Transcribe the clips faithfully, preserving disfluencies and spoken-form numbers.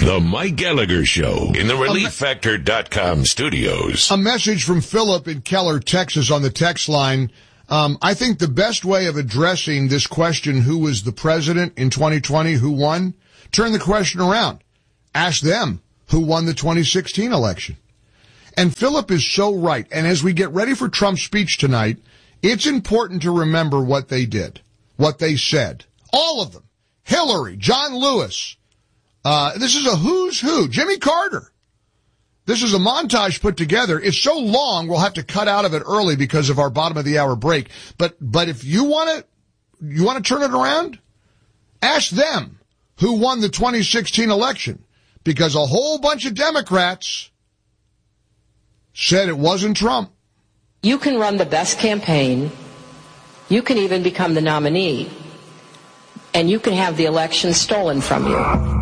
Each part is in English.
The Mike Gallagher Show in the relief factor dot com studios. A message from Philip in Keller, Texas on the text line. Um, I think the best way of addressing this question, who was the president in twenty twenty, who won, turn the question around. Ask them who won the twenty sixteen election. And Philip is so right. And as we get ready for Trump's speech tonight, it's important to remember what they did, what they said. All of them. Hillary, John Lewis. Uh, this is a who's who. Jimmy Carter. This is a montage put together. It's so long, we'll have to cut out of it early because of our bottom of the hour break. But, but if you want to, you want to turn it around, ask them who won the twenty sixteen election, because a whole bunch of Democrats said it wasn't Trump. You can run the best campaign. You can even become the nominee. And you can have the election stolen from you.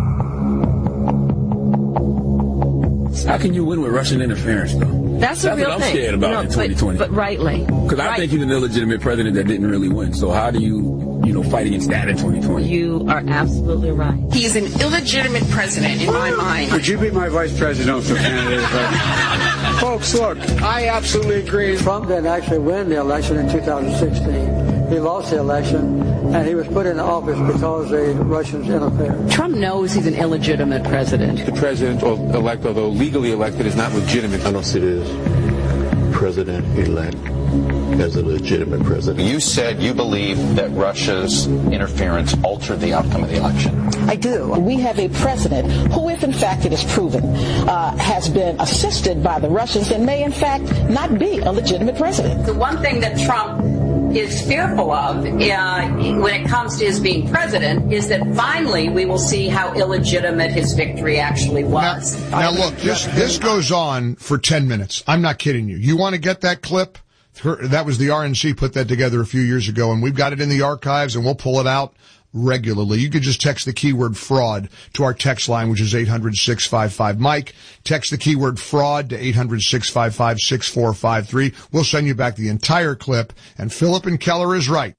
How can you win with Russian interference, though? That's a That's real what I'm thing. scared about no, in twenty twenty. But, but rightly. Because I right. think he's an illegitimate president that didn't really win. So how do you, you know, fight against that in twenty twenty? You are absolutely right. He's an illegitimate president in my mind. Would you be my vice presidential candidate? Folks, look, I absolutely agree. Trump didn't actually win the election in two thousand sixteen. He lost the election, and he was put in office because the Russians interfered. Trump knows he's an illegitimate president. The president-elect, although legally elected, is not legitimate. I don't see this president-elect as a legitimate president. You said you believe that Russia's interference altered the outcome of the election. I do. We have a president who, if in fact it is proven, uh, has been assisted by the Russians and may in fact not be a legitimate president. The one thing that Trump is fearful of uh, when it comes to his being president is that finally we will see how illegitimate his victory actually was. Now, now look, this, this goes on for ten minutes. I'm not kidding you. You want to get that clip? That was the R N C put that together a few years ago, and we've got it in the archives, and we'll pull it out regularly. You could just text the keyword fraud to our text line, which is eight hundred, six five five, Mike. Text the keyword fraud to eight hundred, six five five, six four five three. We'll send you back the entire clip. And Philip and Keller is right.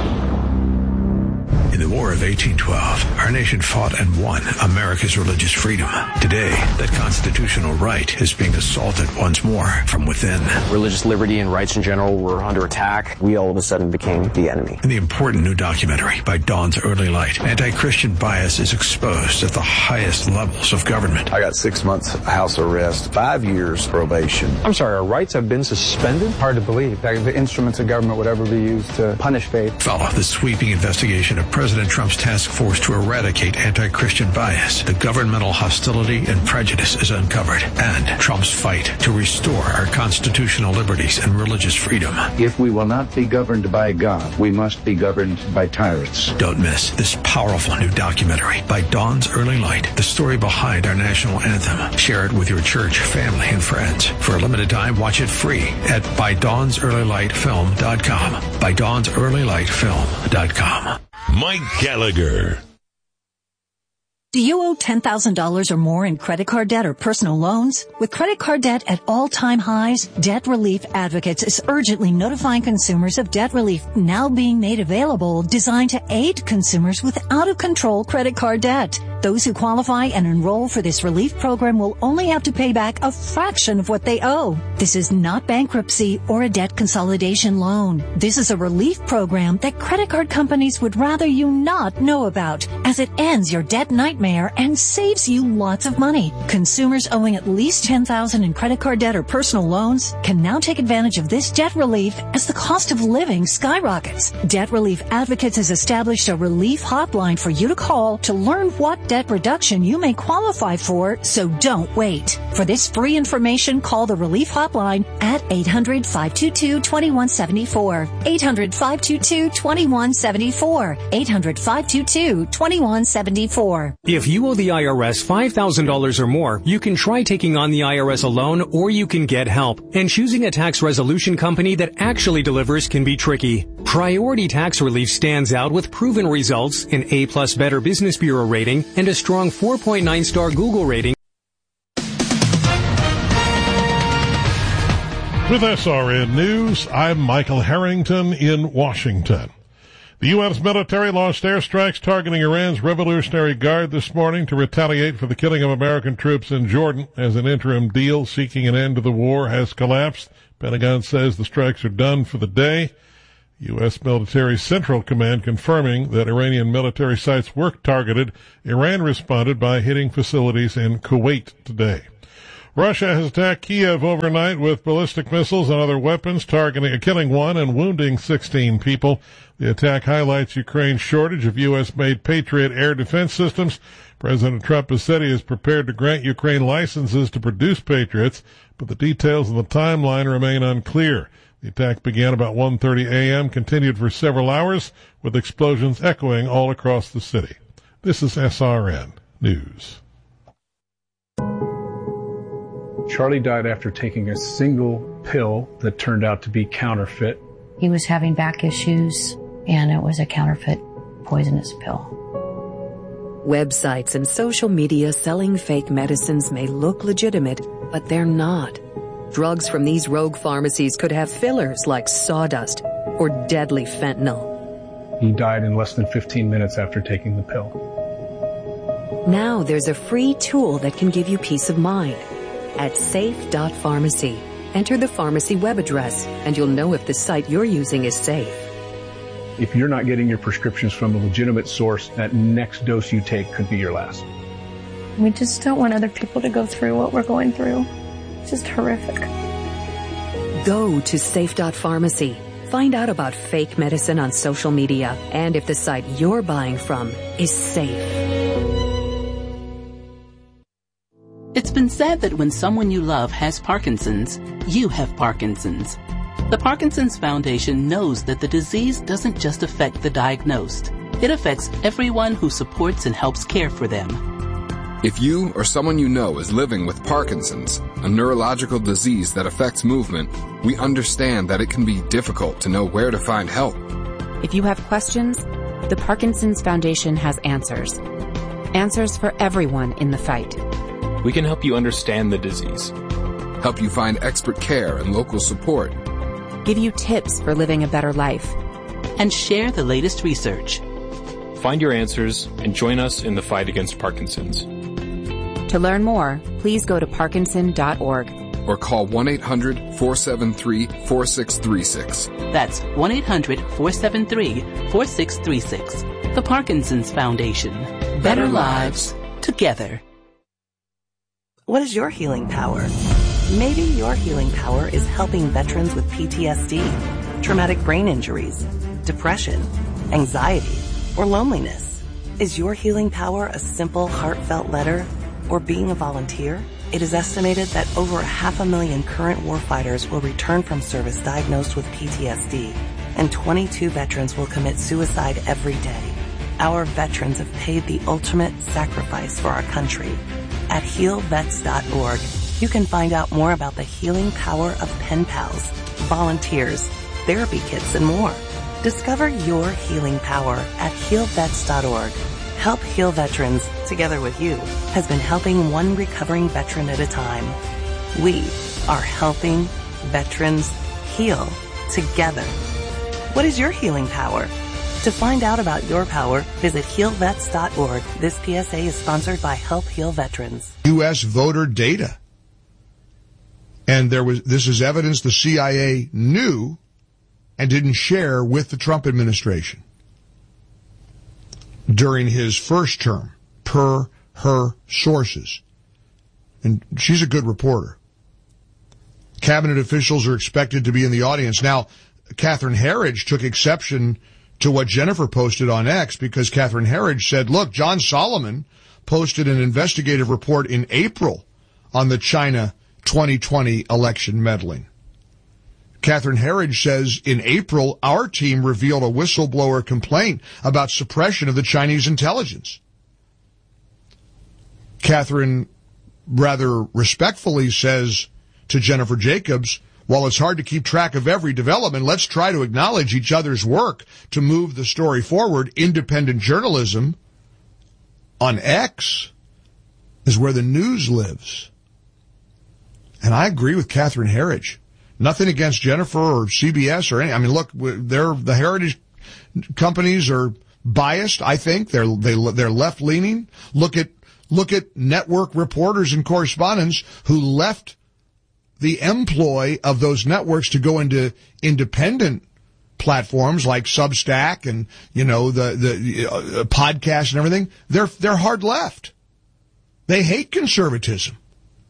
In the War of eighteen twelve, our nation fought and won America's religious freedom. Today, that constitutional right is being assaulted once more from within. Religious liberty and rights in general were under attack. We all of a sudden became the enemy. In the important new documentary by Dawn's Early Light, anti-Christian bias is exposed at the highest levels of government. I got six months house arrest, five years probation. I'm sorry, our rights have been suspended? Hard to believe that the instruments of government would ever be used to punish faith. Follow the sweeping investigation of President President Trump's task force to eradicate anti-Christian bias. The governmental hostility and prejudice is uncovered, and Trump's fight to restore our constitutional liberties and religious freedom. If we will not be governed by God, we must be governed by tyrants. Don't miss this powerful new documentary by Dawn's Early Light, the story behind our national anthem. Share it with your church, family, and friends. For a limited time, watch it free at by dawns early light film dot com. by dawns early light film dot com. Mike Gallagher. Do you owe ten thousand dollars or more in credit card debt or personal loans? With credit card debt at all-time highs, Debt Relief Advocates is urgently notifying consumers of debt relief now being made available, designed to aid consumers with out-of-control credit card debt. Those who qualify and enroll for this relief program will only have to pay back a fraction of what they owe. This is not bankruptcy or a debt consolidation loan. This is a relief program that credit card companies would rather you not know about, as it ends your debt nightmare and saves you lots of money. Consumers owing at least ten thousand dollars in credit card debt or personal loans can now take advantage of this debt relief as the cost of living skyrockets. Debt Relief Advocates has established a relief hotline for you to call to learn what debt reduction you may qualify for, so don't wait. For this free information, call the relief hotline at eight hundred, five two two, two one seven four. eight hundred, five two two, two one seven four. eight hundred, five two two, two one seven four. If you owe the I R S five thousand dollars or more, you can try taking on the I R S alone, or you can get help. And choosing a tax resolution company that actually delivers can be tricky. Priority Tax Relief stands out with proven results, an A plus Better Business Bureau rating, and a strong four point nine star Google rating. With S R N News, I'm Michael Harrington in Washington. The U S military launched airstrikes targeting Iran's Revolutionary Guard this morning to retaliate for the killing of American troops in Jordan as an interim deal seeking an end to the war has collapsed. Pentagon says the strikes are done for the day. U S military Central Command confirming that Iranian military sites were targeted. Iran responded by hitting facilities in Kuwait today. Russia has attacked Kiev overnight with ballistic missiles and other weapons, targeting, killing one and wounding sixteen people. The attack highlights Ukraine's shortage of U S-made Patriot air defense systems. President Trump has said he is prepared to grant Ukraine licenses to produce Patriots, but the details of the timeline remain unclear. The attack began about one thirty a.m., continued for several hours, with explosions echoing all across the city. This is S R N News. Charlie died after taking a single pill that turned out to be counterfeit. He was having back issues, and it was a counterfeit poisonous pill. Websites and social media selling fake medicines may look legitimate, but they're not. Drugs from these rogue pharmacies could have fillers like sawdust or deadly fentanyl. He died in less than fifteen minutes after taking the pill. Now there's a free tool that can give you peace of mind. At safe dot pharmacy, enter the pharmacy web address, and you'll know if the site you're using is safe. If you're not getting your prescriptions from a legitimate source, that next dose you take could be your last. We just don't want other people to go through what we're going through. It's just horrific. Go to safe dot pharmacy. Find out about fake medicine on social media and if the site you're buying from is safe. It's been said that when someone you love has Parkinson's, you have Parkinson's. The Parkinson's Foundation knows that the disease doesn't just affect the diagnosed. It affects everyone who supports and helps care for them. If you or someone you know is living with Parkinson's, a neurological disease that affects movement, we understand that it can be difficult to know where to find help. If you have questions, the Parkinson's Foundation has answers. Answers for everyone in the fight. We can help you understand the disease, help you find expert care and local support, give you tips for living a better life, and share the latest research. Find your answers and join us in the fight against Parkinson's. To learn more, please go to parkinson dot org or call one eight hundred four seven three four six three six. That's one eight hundred four seven three four six three six. The Parkinson's Foundation. Better, Better lives together. What is your healing power? Maybe your healing power is helping veterans with P T S D, traumatic brain injuries, depression, anxiety, or loneliness. Is your healing power a simple, heartfelt letter or being a volunteer? It is estimated that over half a million current warfighters will return from service diagnosed with P T S D, and twenty-two veterans will commit suicide every day. Our veterans have paid the ultimate sacrifice for our country. At heal vets dot org, you can find out more about the healing power of pen pals, volunteers, therapy kits, and more. Discover your healing power at heal vets dot org. Help Heal Veterans, together with you, has been helping one recovering veteran at a time. We are helping veterans heal together. What is your healing power? To find out about your power, visit heal vets dot org. This P S A is sponsored by Help Heal Veterans. U S voter data. And there was, this is evidence the C I A knew and didn't share with the Trump administration during his first term, per her sources. And she's a good reporter. Cabinet officials are expected to be in the audience. Now, Catherine Herridge took exception to what Jennifer posted on X, because Catherine Herridge said, look, John Solomon posted an investigative report in April on the China twenty twenty election meddling. Catherine Herridge says, in April, our team revealed a whistleblower complaint about suppression of the Chinese intelligence. Catherine rather respectfully says to Jennifer Jacobs, while it's hard to keep track of every development, let's try to acknowledge each other's work to move the story forward. Independent journalism on X is where the news lives. And I agree with Catherine Herridge. Nothing against Jennifer or C B S or any. I mean, look, they're the Heritage companies are biased. I think they're they they're left leaning. Look at look at network reporters and correspondents who left the employ of those networks to go into independent platforms like Substack and, you know, the the uh, podcasts and everything. They're they're hard left. They hate conservatism.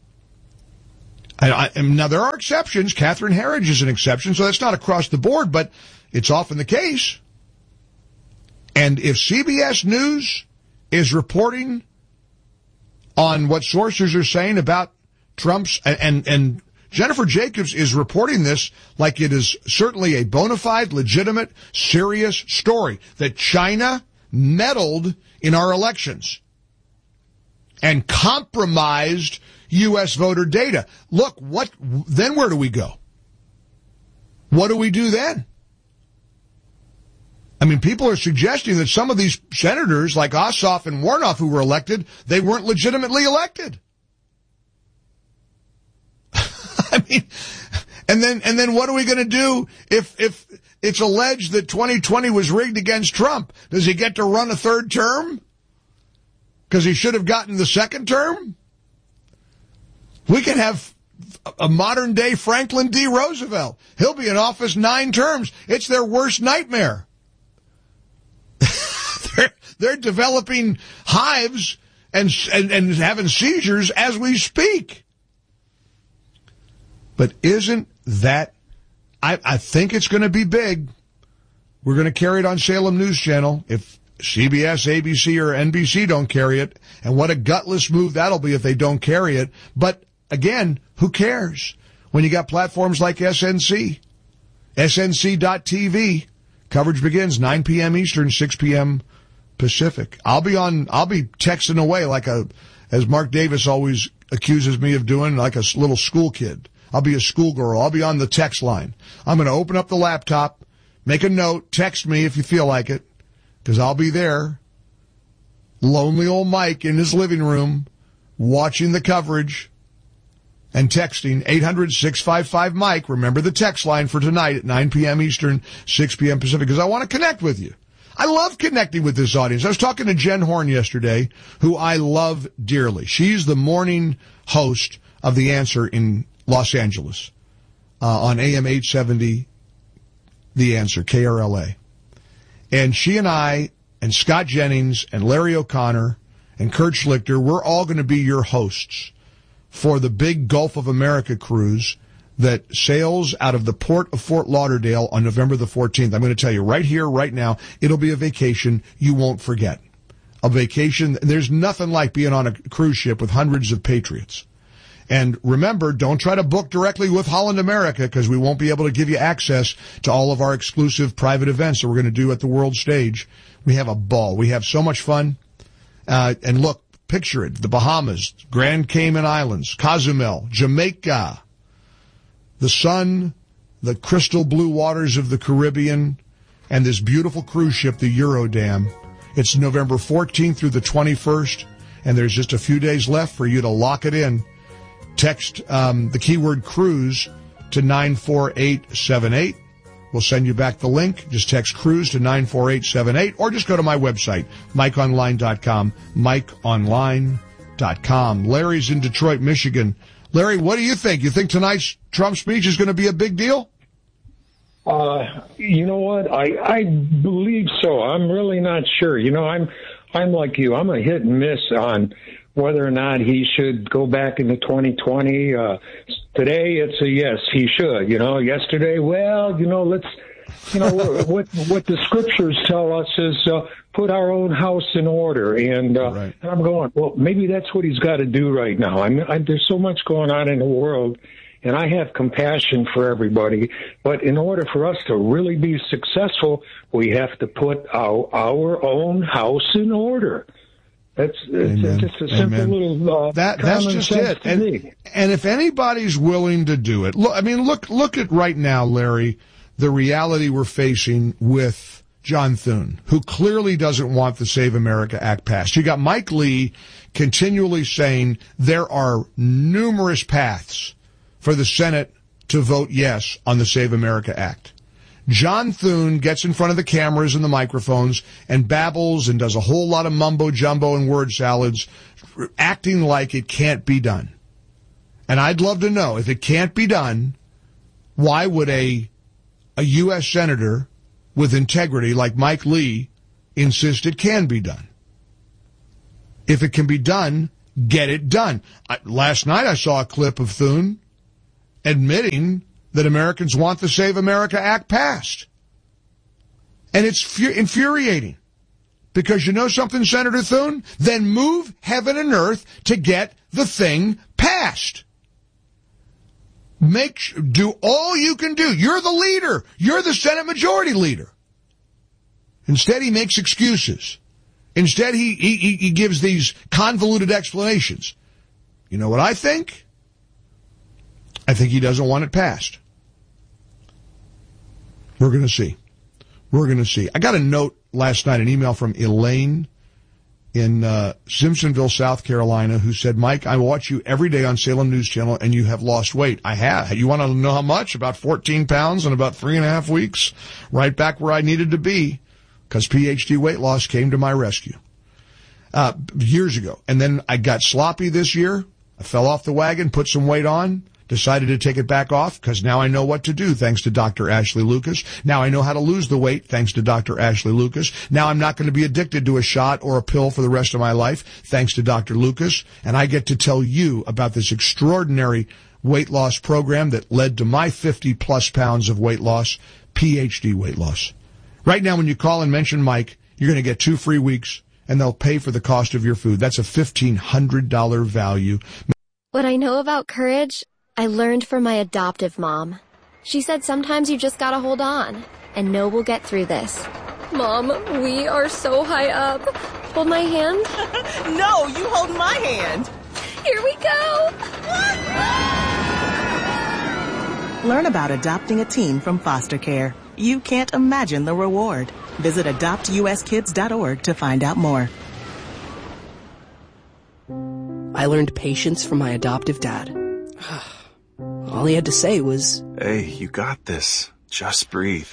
I, I, and now, there are exceptions. Catherine Herridge is an exception, so that's not across the board, but it's often the case. And if C B S News is reporting on what sources are saying about Trump's, and, and, and Jennifer Jacobs is reporting this like it is certainly a bona fide, legitimate, serious story, that China meddled in our elections and compromised U S voter data. Look, what, then where do we go? What do we do then? I mean, people are suggesting that some of these senators like Ossoff and Warnoff who were elected, they weren't legitimately elected. I mean, and then, and then what are we going to do if, if it's alleged that twenty twenty was rigged against Trump? Does he get to run a third term? Because he should have gotten the second term? We can have a modern day Franklin D. Roosevelt. He'll be in office nine terms. It's their worst nightmare. they're, they're developing hives and, and, and having seizures as we speak. But isn't that, I, I think it's going to be big. We're going to carry it on Salem News Channel if C B S, A B C, or N B C don't carry it. And what a gutless move that'll be if they don't carry it. But again, who cares when you got platforms like S N C? S N C dot T V. Coverage begins nine p.m. Eastern, six p.m. Pacific. I'll be on, I'll be texting away like a, as Mark Davis always accuses me of doing, like a little school kid. I'll be a schoolgirl. I'll be on the text line. I'm going to open up the laptop, make a note, text me if you feel like it, because I'll be there. Lonely old Mike in his living room, watching the coverage and texting eight hundred, six five five, Mike. Remember the text line for tonight at nine p.m. Eastern, six p.m. Pacific, because I want to connect with you. I love connecting with this audience. I was talking to Jen Horn yesterday, who I love dearly. She's the morning host of The Answer in Los Angeles, uh, on A M eight seventy, The Answer, K R L A. And she and I and Scott Jennings and Larry O'Connor and Kurt Schlichter, we're all going to be your hosts for the big Gulf of America cruise that sails out of the port of Fort Lauderdale on November the fourteenth. I'm going to tell you right here, right now, it'll be a vacation you won't forget. A vacation, there's nothing like being on a cruise ship with hundreds of patriots. And remember, don't try to book directly with Holland America, because we won't be able to give you access to all of our exclusive private events that we're going to do at the world stage. We have a ball. We have so much fun. Uh, and look, picture it. The Bahamas, Grand Cayman Islands, Cozumel, Jamaica, the sun, the crystal blue waters of the Caribbean, and this beautiful cruise ship, the Eurodam. It's November fourteenth through the twenty-first, and there's just a few days left for you to lock it in. Text um, the keyword cruise to nine four eight seven eight. We'll send you back the link. Just text cruise to nine four eight seven eight, or just go to my website, mike online dot com, mike online dot com. Larry's in Detroit, Michigan. Larry, what do you think? You think tonight's Trump speech is going to be a big deal? Uh, you know what? I, I believe so. I'm really not sure. You know, I'm I'm like you. I'm a hit and miss on whether or not he should go back into twenty twenty. Uh, today, it's a yes, he should. You know, yesterday, well, you know, let's, you know, what what the scriptures tell us is uh, put our own house in order. And, uh, right. and I'm going, well, maybe that's what he's got to do right now. I mean, I, there's so much going on in the world, and I have compassion for everybody. But in order for us to really be successful, we have to put our, our own house in order. That's it's just a simple Amen. little uh, that, that's just it. And, me. and if anybody's willing to do it, look, I mean, look, look at right now, Larry, the reality we're facing with John Thune, who clearly doesn't want the Save America Act passed. You got Mike Lee continually saying there are numerous paths for the Senate to vote yes on the Save America Act. John Thune gets in front of the cameras and the microphones and babbles and does a whole lot of mumbo-jumbo and word salads, acting like it can't be done. And I'd love to know, if it can't be done, why would a a U S senator with integrity like Mike Lee insist it can be done? If it can be done, get it done. I, last night I saw a clip of Thune admitting that Americans want the Save America Act passed. And it's fu- infuriating. Because you know something, Senator Thune? Then move heaven and earth to get the thing passed. Make, do all you can do. You're the leader. You're the Senate Majority Leader. Instead, he makes excuses. Instead, he, he, he gives these convoluted explanations. You know what I think? I think he doesn't want it passed. We're going to see. We're going to see. I got a note last night, an email from Elaine in uh, Simpsonville, South Carolina, who said, Mike, I watch you every day on Salem News Channel, and you have lost weight. I have. You want to know how much? About fourteen pounds in about three and a half weeks. Right back where I needed to be, because P H D Weight Loss came to my rescue uh, years ago. And then I got sloppy this year. I fell off the wagon, put some weight on, decided to take it back off, because now I know what to do, thanks to Doctor Ashley Lucas. Now I know how to lose the weight, thanks to Doctor Ashley Lucas. Now I'm not going to be addicted to a shot or a pill for the rest of my life, thanks to Doctor Lucas. And I get to tell you about this extraordinary weight loss program that led to my fifty plus pounds of weight loss, P H D Weight Loss. Right now, when you call and mention Mike, you're going to get two free weeks, and they'll pay for the cost of your food. That's a fifteen hundred dollars value. What I know about courage, I learned from my adoptive mom. She said sometimes you just gotta hold on and know we'll get through this. Mom, we are so high up. Hold my hand. No, you hold my hand. Here we go. Learn about adopting a teen from foster care. You can't imagine the reward. Visit adopt U S kids dot org to find out more. I learned patience from my adoptive dad. All he had to say was, "Hey, you got this. Just breathe."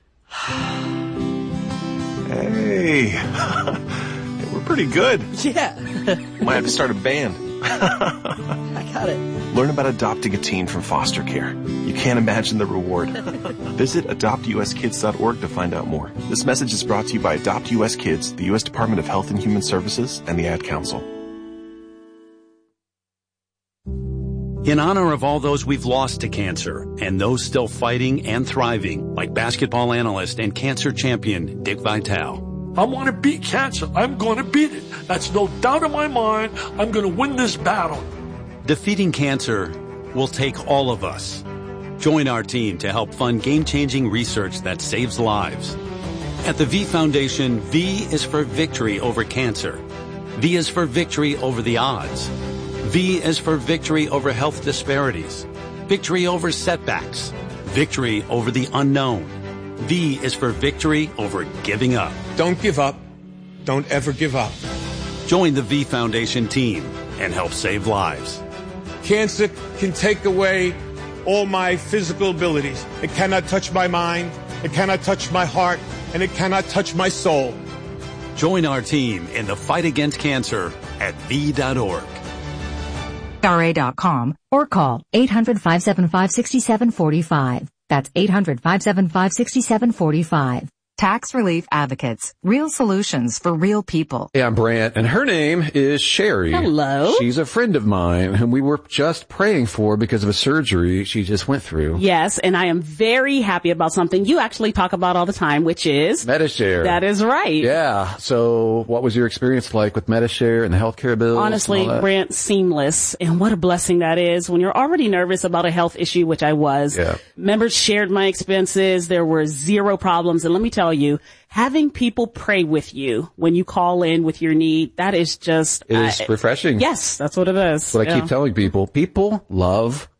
Hey. Hey, we're pretty good. Yeah. Might have to start a band. I got it. Learn about adopting a teen from foster care. You can't imagine the reward. Visit adopt U S kids dot org to find out more. This message is brought to you by Adopt U S Kids, the U S Department of Health and Human Services, and the Ad Council. In honor of all those we've lost to cancer and those still fighting and thriving, like basketball analyst and cancer champion Dick Vitale. I want to beat cancer. I'm going to beat it. That's no doubt in my mind. I'm going to win this battle. Defeating cancer will take all of us. Join our team to help fund game-changing research that saves lives. At the V Foundation, V is for victory over cancer. V is for victory over the odds. V is for victory over health disparities, victory over setbacks, victory over the unknown. V is for victory over giving up. Don't give up. Don't ever give up. Join the V Foundation team and help save lives. Cancer can take away all my physical abilities. It cannot touch my mind, it cannot touch my heart, and it cannot touch my soul. Join our team in the fight against cancer at V dot org. R A dot com or call eight hundred, five seven five, six seven four five. That's eight hundred, five seven five, six seven four five. Tax Relief Advocates. Real solutions for real people. Hey, I'm Brant, and her name is Sherry. Hello. She's a friend of mine whom we were just praying for because of a surgery she just went through. Yes, and I am very happy about something you actually talk about all the time, which is Medi-Share. That is right. Yeah. So what was your experience like with Medi-Share and the healthcare bills? Honestly, Brant, seamless. And what a blessing that is when you're already nervous about a health issue, which I was. Yeah. Members shared my expenses. There were zero problems. And let me tell you, having people pray with you when you call in with your need, that is just... It is uh, refreshing. Yes, that's what it is. That's what yeah. I keep telling people. People love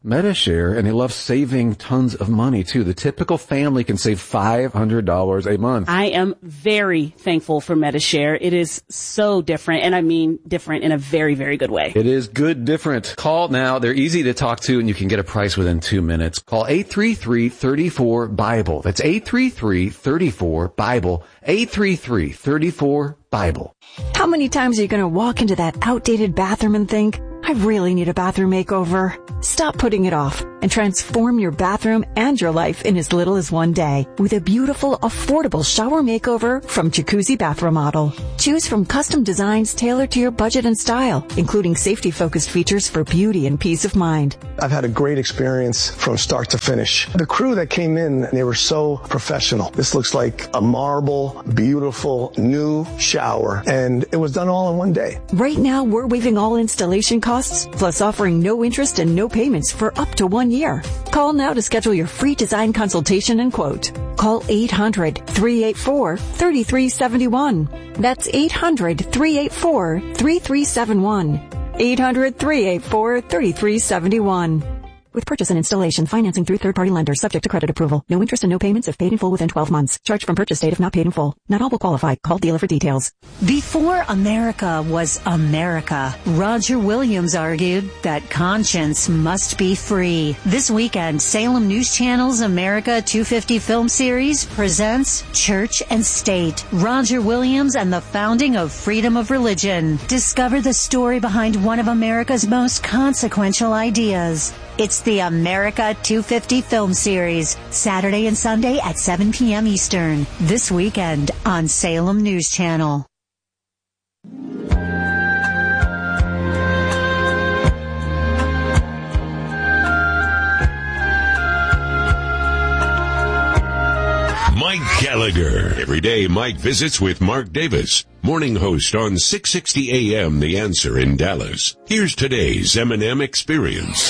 MediShare, and they love saving tons of money, too. The typical family can save five hundred dollars a month. I am very thankful for MediShare. It is so different, and I mean different in a very, very good way. It is good different. Call now. They're easy to talk to, and you can get a price within two minutes. Call eight three three, three four, BIBLE. That's eight three three, three four, BIBLE. eight three three, three four, BIBLE. How many times are you going to walk into that outdated bathroom and think, I really need a bathroom makeover? Stop putting it off and transform your bathroom and your life in as little as one day with a beautiful, affordable shower makeover from Jacuzzi Bath Remodel. Choose from custom designs tailored to your budget and style, including safety-focused features for beauty and peace of mind. I've had a great experience from start to finish. The crew that came in, they were so professional. This looks like a marble, beautiful, new shower, and it was done all in one day. Right now, we're waiving all installation costs, plus offering no interest and no payments for up to one year. Call now to schedule your free design consultation and quote. Call eight hundred, three eight four, three three seven one. That's eight hundred, three eight four, three three seven one. eight hundred, three eight four, three three seven one. With purchase and installation, financing through third-party lenders subject to credit approval. No interest and no payments if paid in full within twelve months. Charged from purchase date if not paid in full. Not all will qualify. Call dealer for details. Before America was America, Roger Williams argued that conscience must be free. This weekend, Salem News Channel's America two fifty film series presents Church and State. Roger Williams and the founding of freedom of religion. Discover the story behind one of America's most consequential ideas. It's the America two fifty film series, Saturday and Sunday at seven p.m. Eastern. This weekend on Salem News Channel. Mike Gallagher. Every day, Mike visits with Mark Davis, morning host on six sixty A M The Answer in Dallas. Here's today's M and M Experience.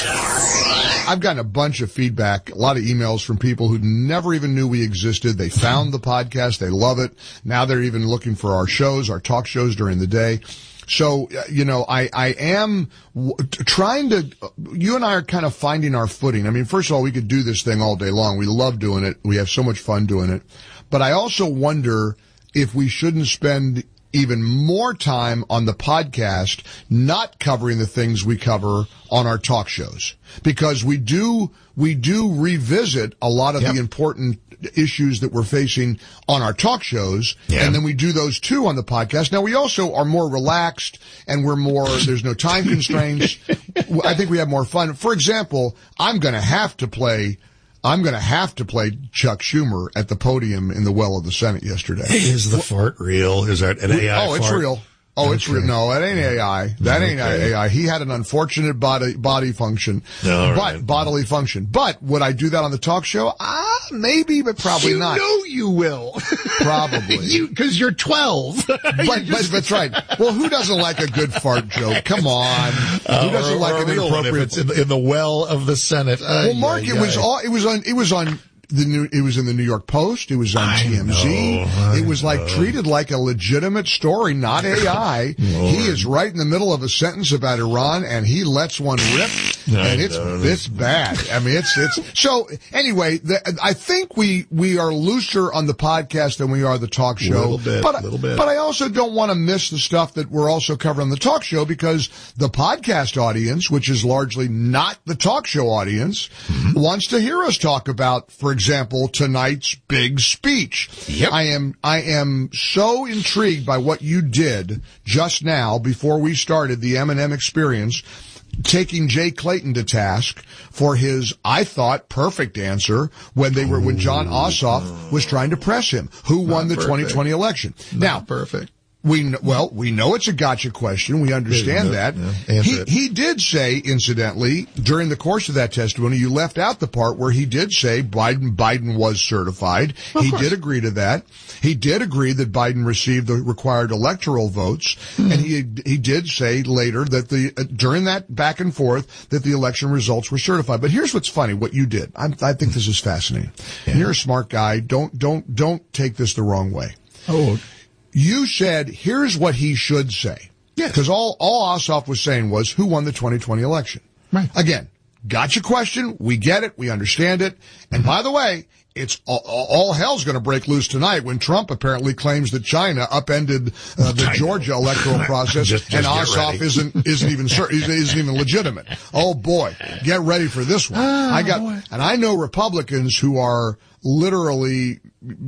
I've gotten a bunch of feedback, a lot of emails from people who never even knew we existed. They found the podcast. They love it. Now they're even looking for our shows, our talk shows during the day. So, you know, I, I am w- trying to, you and I are kind of finding our footing. I mean, first of all, we could do this thing all day long. We love doing it. We have so much fun doing it. But I also wonder if we shouldn't spend even more time on the podcast not covering the things we cover on our talk shows. Because we do, we do revisit a lot of yep. the important issues that we're facing on our talk shows, yeah. and then we do those too on the podcast. Now, we also are more relaxed, and we're more, there's no time constraints. I think we have more fun. For example, I'm going to have to play I'm going to have to play Chuck Schumer at the podium in the well of the Senate yesterday. Is the fart real? Is that an A I Oh, it's fart? real. Oh, okay. It's real. No, it ain't A I. That ain't okay. A I. He had an unfortunate body body function, All but right. bodily function. But would I do that on the talk show? Ah, maybe, but probably you not. You know you will. Probably. you, cause you're twelve. but, but, that's right. Well, who doesn't like a good fart joke? Come on. Uh, who doesn't or, like or an inappropriate? inappropriate? If it's in the, in the well of the Senate. Uh, well, Mark, yeah, it was yeah. all, it was on, it was on, The new, it was in the New York Post. It was on I T M Z. know, it was like know. treated like a legitimate story, not A I. He is right in the middle of a sentence about Iran, and he lets one rip, I and it's know. it's bad. I mean, it's it's so. Anyway, the, I think we we are looser on the podcast than we are the talk show. Little bit, but little bit. but I also don't want to miss the stuff that we're also covering on the talk show, because the podcast audience, which is largely not the talk show audience, mm-hmm. wants to hear us talk about, for example, tonight's big speech. Yep. I am, I am so intrigued by what you did just now before we started the M and M Experience, taking Jay Clayton to task for his, I thought, perfect answer when they were, when John Ossoff was trying to press him. Who won the twenty twenty election? Not now, perfect. We kn- well, we know it's a gotcha question. We understand Yeah, that. yeah, he it. he did say, incidentally, during the course of that testimony, you left out the part where he did say Biden Biden was certified. Of he course. did agree to that. He did agree that Biden received the required electoral votes, Mm-hmm. and he he did say later that the uh, during that back and forth that the election results were certified. But here's what's funny: what you did. I'm, I think this is fascinating. Yeah. And you're a smart guy. Don't don't don't take this the wrong way. Oh. You said, here's what he should say. Yes. Because all, all Ossoff was saying was, who won the twenty twenty election? Right. Again, Gotcha question. We get it. We understand it. And by the way, it's all, all hell's going to break loose tonight when Trump apparently claims that China upended uh, the Georgia electoral process just, just and Ossoff isn't isn't even isn't even legitimate. Oh boy, get ready for this one. Oh, I got boy. And I know Republicans who are literally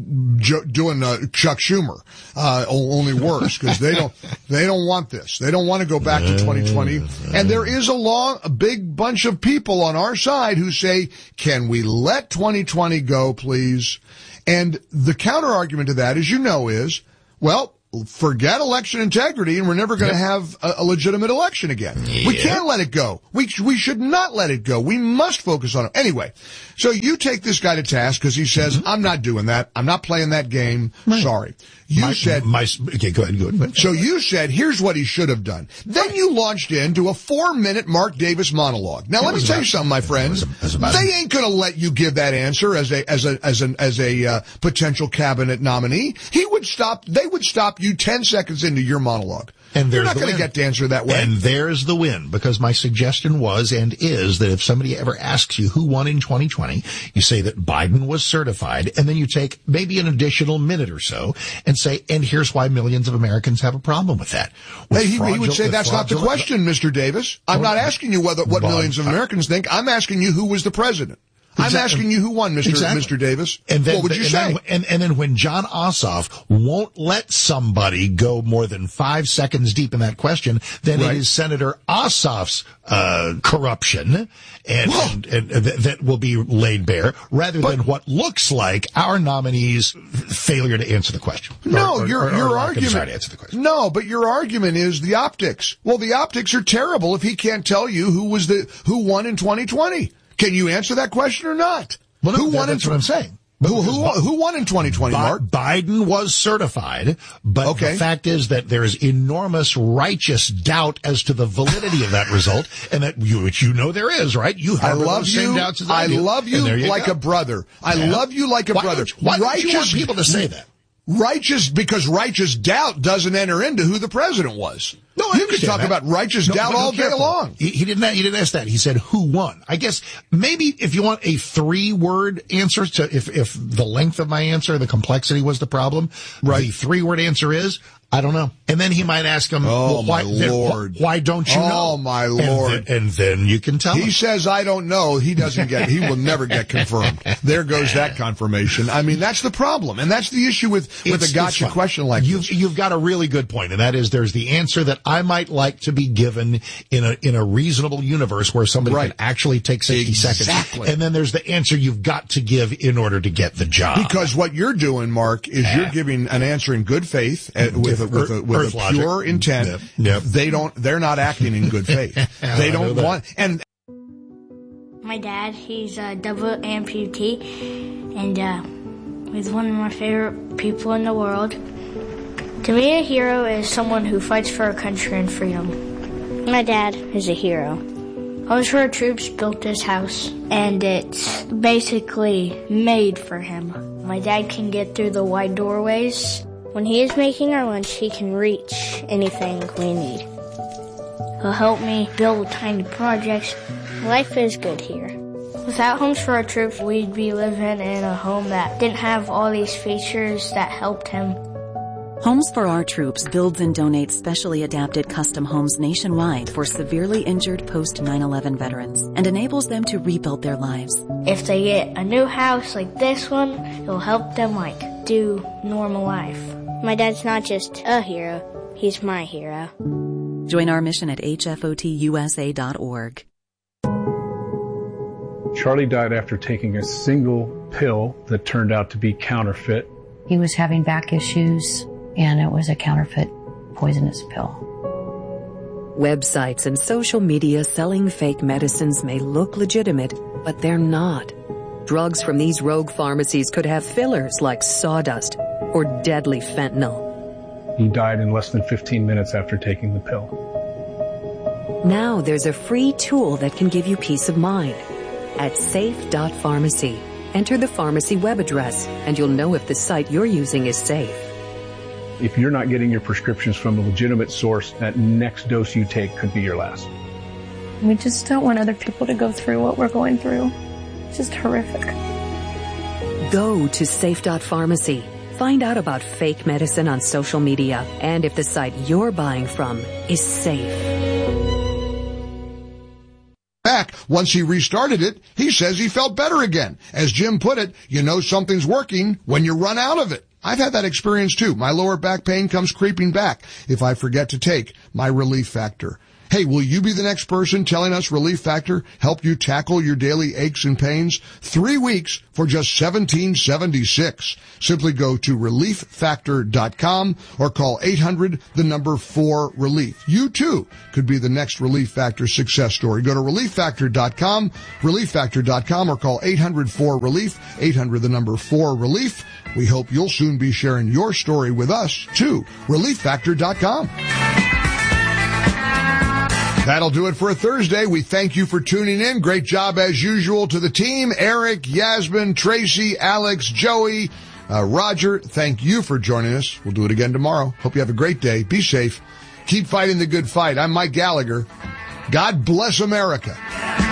jo- doing uh, Chuck Schumer, uh, only worse, because they don't they don't want this. They don't want to go back to twenty twenty. And there is a long, a big bunch of people on our side who say, "Can we let twenty twenty go, please?" And the counter argument to that, as you know, is, well, forget election integrity, and we're never going to yep. have a, a legitimate election again. Yep. We can't let it go. We we should not let it go. We must focus on it. Anyway, so you take this guy to task because he says, mm-hmm. I'm not doing that. I'm not playing that game. Right. Sorry. You my, said... My, okay, go ahead, go ahead. So you said, here's what he should have done. Then you launched into a four-minute Mark Davis monologue. Now, it let me tell about, you something, my friends. It was, it was they ain't going to let you give that answer as a as a as an as a uh, potential cabinet nominee. He would stop. They would stop you ten seconds into your monologue. And You're not going to get to answer that way. And there's the win, because my suggestion was and is that if somebody ever asks you who won in twenty twenty, you say that Biden was certified, and then you take maybe an additional minute or so and say, and here's why millions of Americans have a problem with that. With hey, he, he would say that's not the question, Mister Davis. I'm not asking you whether what millions of Americans think. I'm asking you who was the president. Exactly. I'm asking you who won, Mister Exactly. Mister Davis. And then, what would you and say? Then, and, and then when John Ossoff won't let somebody go more than five seconds deep in that question, then right. it is Senator Ossoff's uh, corruption and, and, and, and th- that will be laid bare, rather but, than what looks like our nominee's failure to answer the question. No, or, your or, or, your or argument. To answer the question. No, but your argument is the optics. Well, the optics are terrible if he can't tell you who was the who won in twenty twenty. Can you answer that question or not? Well, no, who won? That's in, what I'm saying. Who, who, who won in twenty twenty, Mark? Biden was certified, but okay. the fact is that there is enormous righteous doubt as to the validity of that result, and that you, which you know there is, right? You have I love those you. same doubts as I, I do. love you, you like go. a brother. I yeah. love you like a why brother. Don't, why righteous, don't you want people to say that? Righteous, because righteous doubt doesn't enter into who the president was. No, I you can talk that. about righteous no, doubt all day careful. long. He, he didn't. He didn't ask that. He said who won. I guess maybe if you want a three-word answer to if if the length of my answer, the complexity was the problem. Right. The three-word answer is I don't know. And then he might ask him, oh, well, why, my Lord. Then, why don't you oh, know? Oh, my Lord. And, th- and then you can tell he him. He says, I don't know. He doesn't get, he will never get confirmed. There goes that confirmation. I mean, that's the problem. And that's the issue with, with it's, a gotcha question like you've, this. You've got a really good point, and that is there's the answer that I might like to be given in a, in a reasonable universe where somebody right. can actually take sixty exactly. seconds. And then there's the answer you've got to give in order to get the job. Because what you're doing, Mark, is you're giving an answer in good faith uh, with, a, with, a, with a pure logic. intent. Yep. Yep. They don't, they're not acting in good faith. They don't want, and. My dad, he's a double amputee, and uh, he's one of my favorite people in the world. To me, a hero is someone who fights for our country and freedom. My dad is a hero. Homes for Our Troops built this house, and it's basically made for him. My dad can get through the wide doorways. When he is making our lunch, he can reach anything we need. He'll help me build tiny projects. Life is good here. Without Homes for Our Troops, we'd be living in a home that didn't have all these features that helped him. Homes for Our Troops builds and donates specially adapted custom homes nationwide for severely injured post nine eleven veterans and enables them to rebuild their lives. If they get a new house like this one, it'll help them, like, do normal life. My dad's not just a hero, he's my hero. Join our mission at H F O T U S A dot org. Charlie died after taking a single pill that turned out to be counterfeit. He was having back issues, and it was a counterfeit poisonous pill. Websites and social media selling fake medicines may look legitimate, but they're not. Drugs from these rogue pharmacies could have fillers like sawdust or deadly fentanyl. He died in less than fifteen minutes after taking the pill. Now there's a free tool that can give you peace of mind. At safe dot pharmacy, enter the pharmacy web address, and you'll know if the site you're using is safe. If you're not getting your prescriptions from a legitimate source, that next dose you take could be your last. We just don't want other people to go through what we're going through. It's just horrific. Go to safe dot pharmacy. Find out about fake medicine on social media and if the site you're buying from is safe. Back, once he restarted it, he says he felt better again. As Jim put it, you know something's working when you run out of it. I've had that experience too. My lower back pain comes creeping back if I forget to take my Relief Factor. Hey, will you be the next person telling us Relief Factor helped you tackle your daily aches and pains? Three weeks for just seventeen seventy-six. Simply go to relief factor dot com or call eight hundred, the number four relief. You too could be the next Relief Factor success story. Go to relief factor dot com, relief factor dot com, or call eight hundred, four relief, eight hundred, the number four relief. We hope you'll soon be sharing your story with us too. relief factor dot com. That'll do it for a Thursday. We thank you for tuning in. Great job as usual to the team. Eric, Yasmin, Tracy, Alex, Joey, uh, Roger, thank you for joining us. We'll do it again tomorrow. Hope you have a great day. Be safe. Keep fighting the good fight. I'm Mike Gallagher. God bless America.